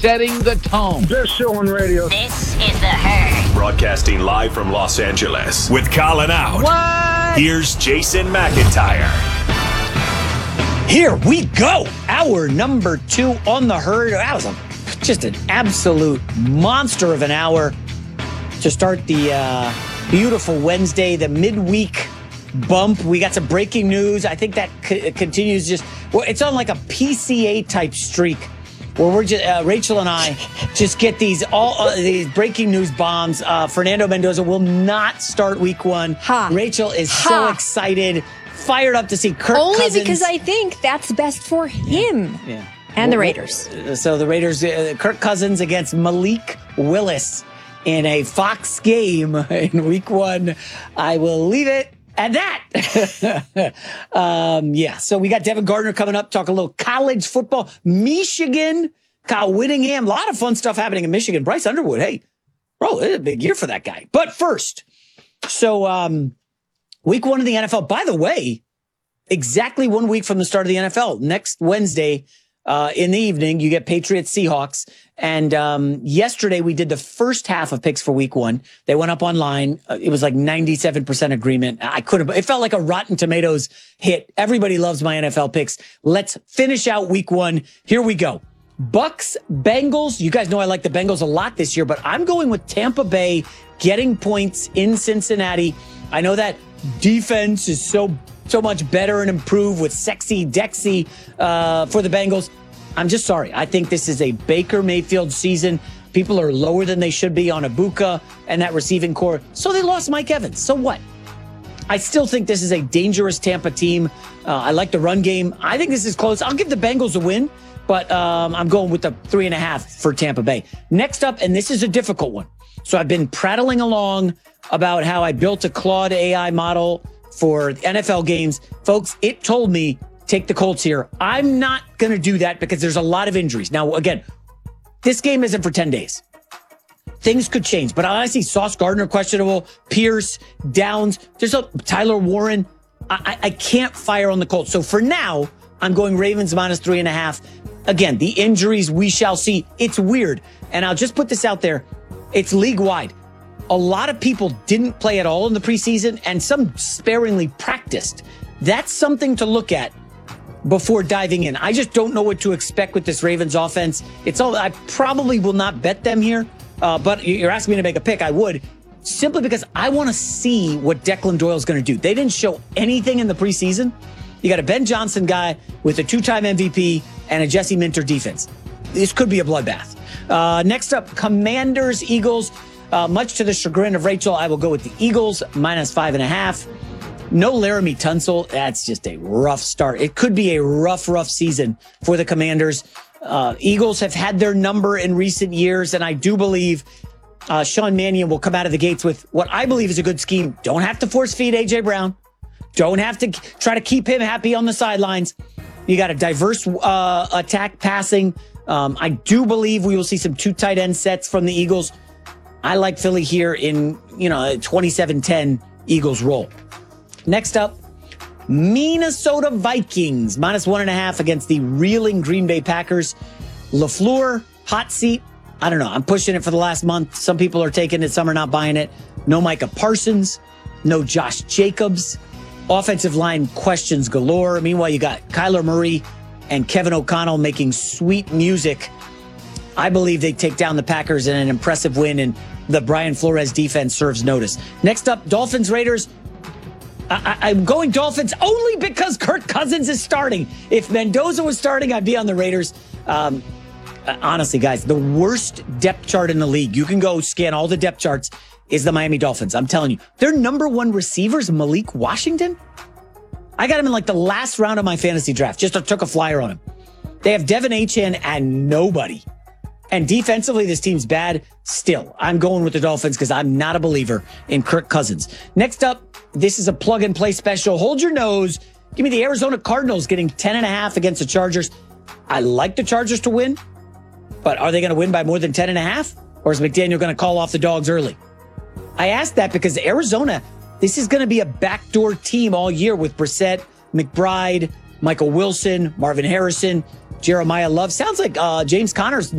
setting the tone. Best show on radio. This is The Herd. Broadcasting live from Los Angeles with Colin Out. What? Here's Jason McIntyre. Here we go. Hour number 2 on The Herd. That was just an absolute monster of an hour to start the beautiful Wednesday, the midweek bump. We got some breaking news. I think that continues it's on like a PCA type streak where we're just, Rachel and I just get these breaking news bombs. Fernando Mendoza will not start week 1. Rachel is so excited, fired up to see Kirk Cousins. Only because I think that's best for him. Yeah. And the Raiders. So the Raiders, Kirk Cousins against Malik Willis in a Fox game in week 1. I will leave it at that. So we got Devin Gardner coming up, talk a little college football. Michigan, Kyle Whittingham, a lot of fun stuff happening in Michigan. Bryce Underwood, hey, bro, it's a big year for that guy. But first, week 1 of the NFL, by the way, exactly 1 week from the start of the NFL. Next Wednesday, in the evening, you get Patriots Seahawks. And yesterday we did the first half of picks for week 1. They went up online. It was like 97% agreement. It felt like a Rotten Tomatoes hit. Everybody loves my NFL picks. Let's finish out week 1. Here we go. Bucks, Bengals. You guys know I like the Bengals a lot this year, but I'm going with Tampa Bay getting points in Cincinnati. I know that defense is so much better and improved with Sexy Dexy for the Bengals. I'm just sorry. I think this is a Baker Mayfield season. People are lower than they should be on Ibuka and that receiving core. So they lost Mike Evans. So what? I still think this is a dangerous Tampa team. I like the run game. I think this is close. I'll give the Bengals a win, but I'm going with the 3.5 for Tampa Bay. Next up, and this is a difficult one. So I've been prattling along about how I built a Claude AI model for NFL games. Folks, it told me, take the Colts here. I'm not going to do that because there's a lot of injuries. Now, again, this game isn't for 10 days. Things could change, but I see Sauce Gardner questionable, Pierce, Downs. There's Tyler Warren. I can't fire on the Colts. So for now, I'm going Ravens minus 3.5. Again, the injuries we shall see. It's weird. And I'll just put this out there. It's league-wide. A lot of people didn't play at all in the preseason, and some sparingly practiced. That's something to look at before diving in. I just don't know what to expect with this Ravens offense. I probably will not bet them here, but you're asking me to make a pick. I would, simply because I want to see what Declan Doyle's going to do. They didn't show anything in the preseason. You got a Ben Johnson guy with a 2-time MVP and a Jesse Minter defense. This could be a bloodbath. Next up, Commanders, Eagles. Much to the chagrin of Rachel, I will go with the Eagles, minus 5.5. No Laramie Tunsil. That's just a rough start. It could be a rough season for the Commanders. Eagles have had their number in recent years, and I do believe Sean Mannion will come out of the gates with what I believe is a good scheme. Don't have to force feed A.J. Brown. Don't have to try to keep him happy on the sidelines. You got a diverse attack passing. I do believe we will see some 2 tight end sets from the Eagles. I like Philly here in, 27-10 Eagles roll. Next up, Minnesota Vikings, minus 1.5 against the reeling Green Bay Packers. LaFleur, hot seat. I don't know. I'm pushing it for the last month. Some people are taking it. Some are not buying it. No Micah Parsons. No Josh Jacobs. Offensive line questions galore. Meanwhile, you got Kyler Murray and Kevin O'Connell making sweet music. I believe they take down the Packers in an impressive win, and the Brian Flores defense serves notice. Next up, Dolphins, Raiders. I'm going Dolphins only because Kirk Cousins is starting. If Mendoza was starting, I'd be on the Raiders. Honestly, guys, the worst depth chart in the league, you can go scan all the depth charts, is the Miami Dolphins. I'm telling you, their number 1 receiver's Malik Washington. I got him in like the last round of my fantasy draft. Just took a flyer on him. They have Devin Achane and nobody. And defensively, this team's bad. Still, I'm going with the Dolphins because I'm not a believer in Kirk Cousins. Next up, this is a plug-and-play special. Hold your nose. Give me the Arizona Cardinals getting 10.5 against the Chargers. I like the Chargers to win, but are they going to win by more than 10.5? Or is McDaniel going to call off the dogs early? I asked that because Arizona, this is going to be a backdoor team all year with Brissett, McBride, Michael Wilson, Marvin Harrison, Jeremiah Love. Sounds like James Conner's